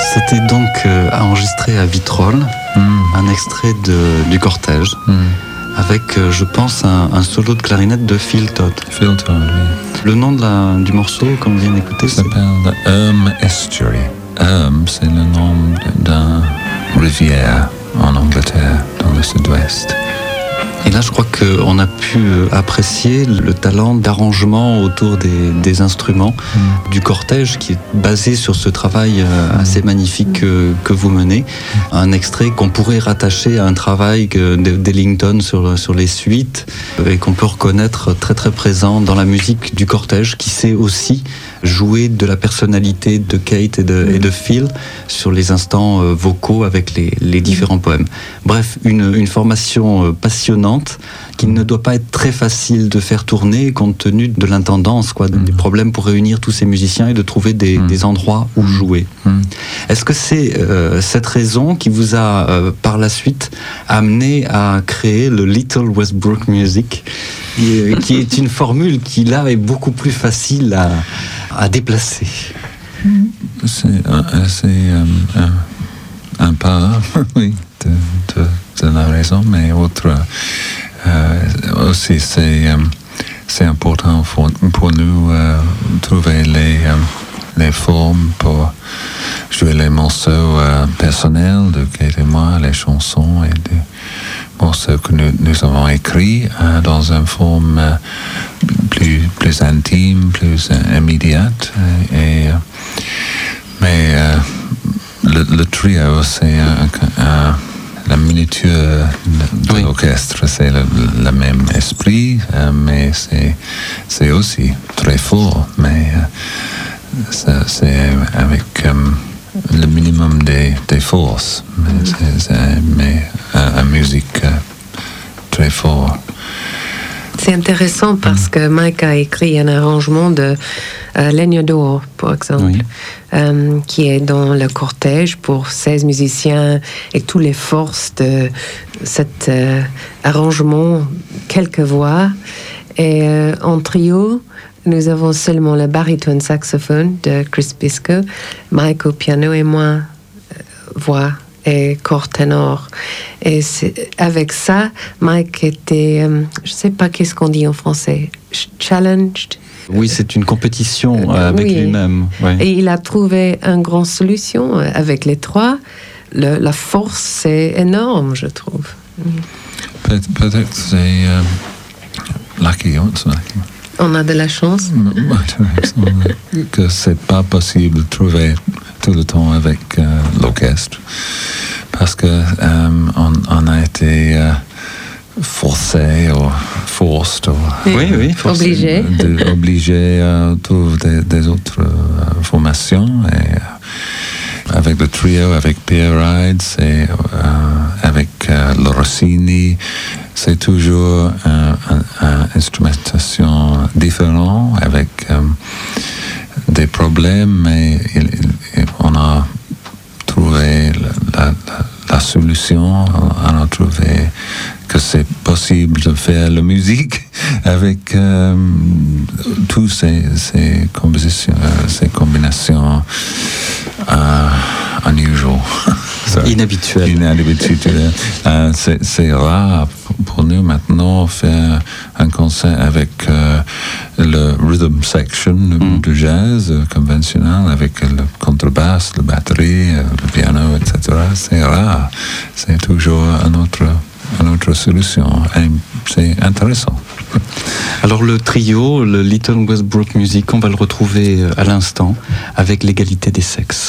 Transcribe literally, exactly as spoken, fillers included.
C'était donc euh, enregistré à Vitrolles, mm. un extrait de, du cortège, mm. avec, euh, je pense, un, un solo de clarinette de Phil Todd. Phil Todd, oui. Le nom de la, du morceau, comme on vient d'écouter, ça s'appelle The Erm Estuary. Erm, c'est le nom d'une rivière en Angleterre, dans le sud-ouest. Et là, je crois qu'on a pu apprécier le talent d'arrangement autour des, des instruments mmh. du cortège, qui est basé sur ce travail assez magnifique que, que vous menez. Un extrait qu'on pourrait rattacher à un travail d'Ellington sur, sur les suites, et qu'on peut reconnaître très très présent dans la musique du cortège, qui sait aussi jouer de la personnalité de Kate et de, mmh. et de Phil sur les instants vocaux avec les, les différents poèmes. Bref, une, une formation passionnante qu'il ne doit pas être très facile de faire tourner compte tenu de l'intendance, quoi, mmh. des problèmes pour réunir tous ces musiciens et de trouver des, mmh. des endroits où jouer. Mmh. Est-ce que c'est euh, cette raison qui vous a euh, par la suite amené à créer le Little Westbrook Music, qui, euh, qui est une formule qui là est beaucoup plus facile à à déplacer? C'est, euh, c'est euh, un, un pas, oui, de, de, de la raison, mais autre euh, aussi c'est, euh, c'est important pour, pour nous euh, trouver les, euh, les formes pour jouer les morceaux euh, personnels de Kate et moi, les chansons et des morceaux que nous, nous avons écrits euh, dans une forme euh, plus, plus intime, plus euh, immédiate. Et, et, mais euh, le, le trio, c'est euh, euh, la miniature de oui. l'orchestre, c'est le, le même esprit, euh, mais c'est, c'est aussi très fort. Mais euh, ça, c'est avec euh, le minimum des, des forces, mais, c'est, c'est, mais euh, une musique euh, très forte. C'est intéressant parce mmh. que Mike a écrit un arrangement de euh, Legno d'Oro, par exemple, oui. euh, qui est dans le cortège pour seize musiciens et toutes les forces de cet euh, arrangement, quelques voix. Et euh, en trio, nous avons seulement le baryton saxophone de Chris Bisco, Mike au piano et moi, euh, voix et corps ténor. Et avec ça, Mike était, euh, je ne sais pas qu'est-ce qu'on dit en français, challenged. Oui, c'est une compétition euh, avec oui. lui-même. Ouais. Et il a trouvé une grande solution avec les trois. Le, la force, c'est énorme, je trouve. Peut- peut-être c'est euh, lucky, it's lucky. On a de la chance. Que c'est pas possible de trouver tout le temps avec euh, l'orchestre, parce que euh, on, on a été euh, forcé ou forced ou oui, oui, forcé, obligé, de, obligé à trouver des, des autres euh, formations. Et euh, avec le trio, avec Pierre Rides et euh, avec euh, le Rossini, c'est toujours une un, un instrumentation différente avec euh, des problèmes, mais il, il, on a trouvé la, la, la solution, on a trouvé que c'est possible de faire la musique avec euh, toutes ces, ces compositions, ces combinations euh, unusual. Inhabituel. Inhabituel. euh, c'est, c'est rare pour nous maintenant faire un concert avec euh, le rhythm section mm. du jazz conventionnel, avec le contrebasse, la batterie, le piano, et cetera. C'est rare. C'est toujours un autre, une autre solution. Et c'est intéressant. Alors le trio, le Little Westbrook Music, on va le retrouver à l'instant avec l'égalité des sexes.